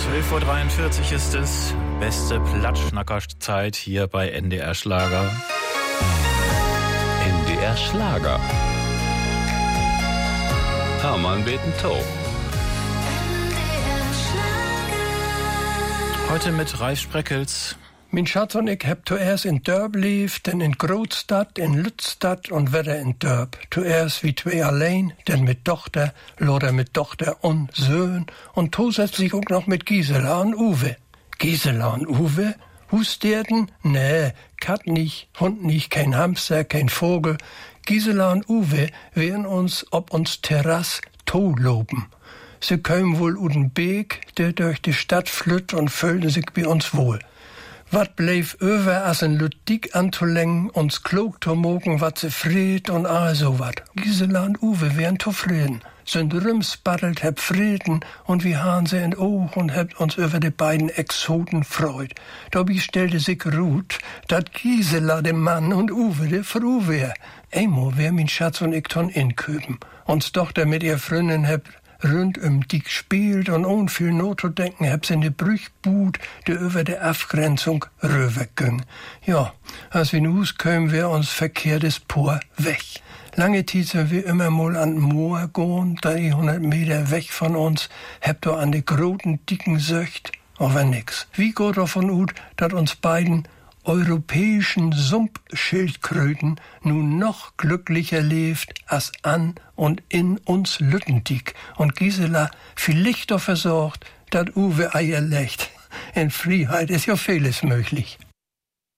12:43 Uhr ist es. Beste Plattschnackerzeit hier bei NDR Schlager. NDR Schlager. Hermann Betentow. Heute mit Ralf Spreckels. Mein Schatz und ich heb zuerst in Dörp gelebt, dann in Grootstad, in Lützstadt und wieder in Dörp. Zuerst wie zwei allein, dann mit Tochter, oder mit Tochter und Söhn und zusätzlich auch noch mit Gisela und Uwe. Gisela und Uwe? Hustierten? Nee, Kat nicht, Hund nicht, kein Hamster, kein Vogel. Gisela und Uwe werden uns ob uns Terrasse loben. Sie kämen wohl uden Beek, der durch die Stadt flütt und fühlten sich bei uns wohl. Wat bleef über, als ein Lüttig anzulengen, uns klug zu mogen, wat se fried und all so wat. Gisela und Uwe wären zufrieden. Sind rümsbattelt, heb Frieden und wie han se in Oog und hebt uns über die beiden Exoten freut. Dabei stellte sich Ruth, dat Gisela dem Mann und Uwe de Frau wär. Einmal wär min Schatz und ich ton inköpen. Uns Tochter mit ihr Freundin heb rund die gespielt und ohne viel Not zu denken, hab's in de Brüchbud, die über der Abgrenzung rüberging. Ja, als wir in Hus kämen, wär uns verkehrtes Por weg. Lange Zeit sind wir immer mal an den Moor gehen, 300 Meter weg von uns, habt ihr an de großen, dicken Söcht, aber nix. Wie geht davon ut, dat uns beiden europäischen Sumpfschildkröten nun noch glücklicher lebt als an und in uns Lüttendick und Gisela viel Lichter versorgt, dat Uwe Eier legt. In Freiheit ist ja vieles möglich.